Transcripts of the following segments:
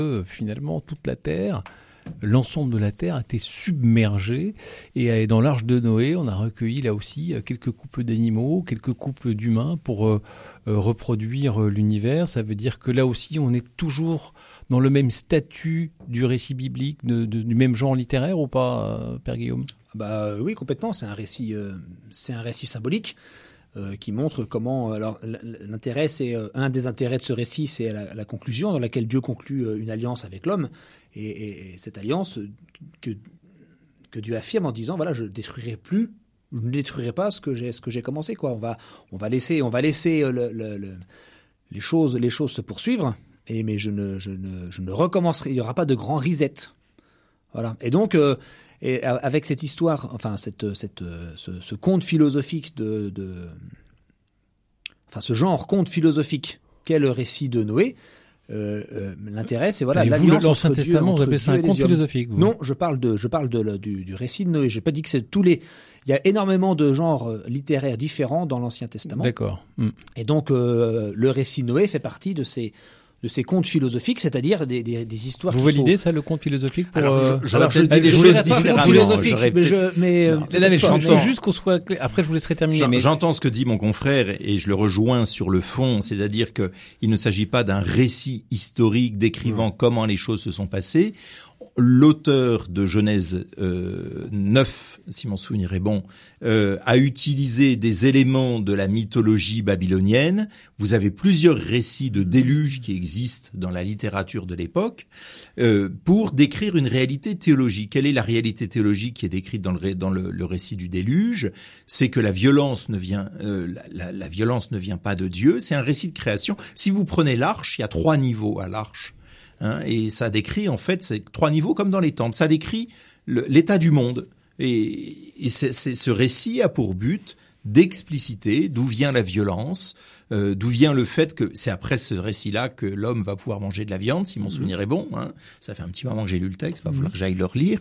Finalement, toute la Terre, l'ensemble de la Terre a été submergé, et dans l'Arche de Noé, on a recueilli là aussi quelques couples d'animaux, quelques couples d'humains pour reproduire l'univers. Ça veut dire que là aussi, on est toujours dans le même statut du récit biblique, du même genre littéraire ou pas, Père Guillaume ? Oui, complètement. C'est un récit symbolique. Qui montre comment. Alors, l'intérêt, c'est un des intérêts de ce récit, c'est la conclusion dans laquelle Dieu conclut une alliance avec l'homme, et cette alliance que Dieu affirme en disant voilà, je ne détruirai pas ce que j'ai commencé, quoi. On va laisser les choses se poursuivre, mais je ne recommencerai. Il n'y aura pas de grand reset. Voilà. Et donc. Et avec cette histoire, enfin ce conte philosophique ce genre conte philosophique qu'est le récit de Noé, l'intérêt c'est l'alliance l'Ancien entre Dieu, Testament, vous entre appelez ça un Dieu et conte les hommes. philosophique, vous. Non, je parle du récit de Noé. J'ai pas dit que c'est il y a énormément de genres littéraires différents dans l'Ancien Testament. D'accord. Et donc le récit de Noé fait partie de ces contes philosophiques, c'est-à-dire des histoires. Vous validez ça, le conte philosophique pour... je dis des choses différemment. Philosophique, mais j'entends juste qu'on soit clair. Après, je vous laisserai terminer. J'entends ce que dit mon confrère et je le rejoins sur le fond, c'est-à-dire que il ne s'agit pas d'un récit historique décrivant comment les choses se sont passées. L'auteur de Genèse 9, si mon souvenir est bon, a utilisé des éléments de la mythologie babylonienne. Vous avez plusieurs récits de déluge qui existent dans la littérature de l'époque pour décrire une réalité théologique. Quelle est la réalité théologique qui est décrite dans le récit du déluge ? C'est que la violence ne vient pas de Dieu. C'est un récit de création. Si vous prenez l'arche, il y a 3 niveaux à l'arche. Et ça décrit, en fait, ces 3 niveaux comme dans les temples. Ça décrit l'état du monde. Et ce récit a pour but d'expliciter d'où vient la violence, d'où vient le fait que c'est après ce récit-là que l'homme va pouvoir manger de la viande, si mon souvenir est bon. Ça fait un petit moment que j'ai lu le texte, il va falloir que j'aille le relire.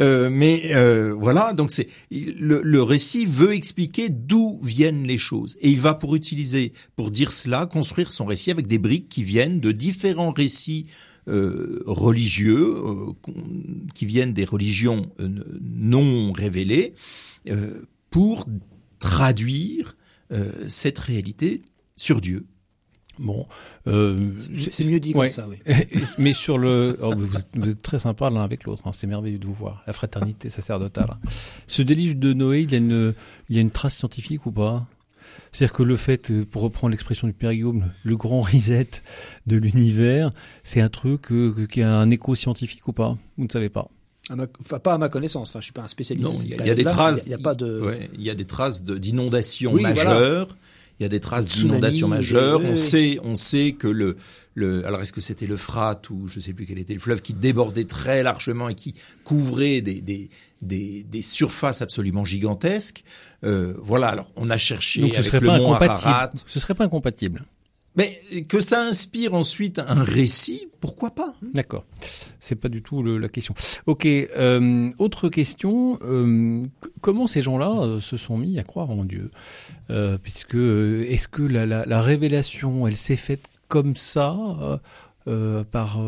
Voilà, donc le récit veut expliquer d'où viennent les choses. Et il va pour dire cela, construire son récit avec des briques qui viennent de différents récits religieux, qui viennent des religions non révélées, pour traduire cette réalité sur Dieu. Bon, c'est mieux dit comme ça, oui. Mais vous êtes très sympas l'un avec l'autre, c'est merveilleux de vous voir, la fraternité sacerdotale. Ce déluge de Noé, il y a une trace scientifique ou pas ? C'est-à-dire que le fait, pour reprendre l'expression du Père Guillaume, le grand reset de l'univers, c'est un truc qui a un écho scientifique ou pas ? Vous ne savez pas ? Pas à ma connaissance. Je suis pas un spécialiste. Non, il y a des traces. Il y a des traces d'inondations majeures. Voilà. Il y a des traces d'inondations majeures. On sait que alors est-ce que c'était l'Euphrate ou je sais plus quel était le fleuve qui débordait très largement et qui couvrait des surfaces absolument gigantesques. Voilà. Alors on a cherché avec le mont Ararat. Ce serait pas incompatible. Mais que ça inspire ensuite un récit, pourquoi pas ? D'accord, c'est pas du tout la question. Ok, autre question, comment ces gens-là se sont mis à croire en Dieu ? Puisque est-ce que la révélation, elle s'est faite comme ça, par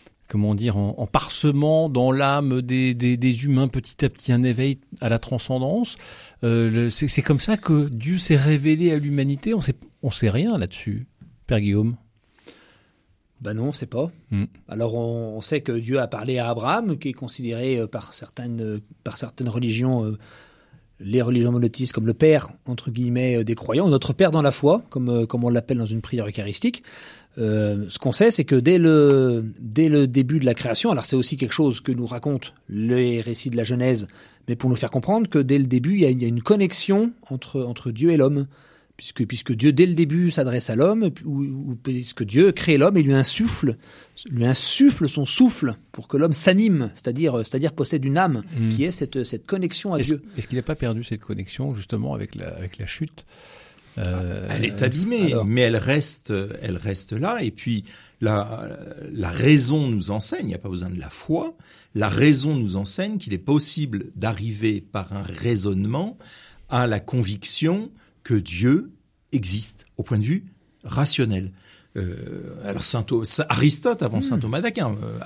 en parsemant dans l'âme des humains petit à petit un éveil à la transcendance ? C'est comme ça que Dieu s'est révélé à l'humanité ? On sait rien là-dessus. Père Guillaume ? Non, on ne sait pas. Alors on sait que Dieu a parlé à Abraham, qui est considéré par certaines religions, les religions monothéistes, comme le père, entre guillemets, des croyants, notre père dans la foi, comme on l'appelle dans une prière eucharistique. Ce qu'on sait, c'est que dès le début de la création, alors c'est aussi quelque chose que nous racontent les récits de la Genèse, mais pour nous faire comprendre que dès le début, il y a une connexion entre Dieu et l'homme. Puisque Dieu, dès le début, s'adresse à l'homme, ou puisque Dieu crée l'homme et lui insuffle son souffle pour que l'homme s'anime, c'est-à-dire possède une âme, qui est cette connexion à Dieu. Est-ce qu'il n'a pas perdu cette connexion, justement, avec la chute ? Elle est abîmée, mais elle reste là. Et puis, la raison nous enseigne, il n'y a pas besoin de la foi, la raison nous enseigne qu'il est possible d'arriver par un raisonnement à la conviction que Dieu existe au point de vue rationnel. alors Aristote avant saint Thomas d'Aquin.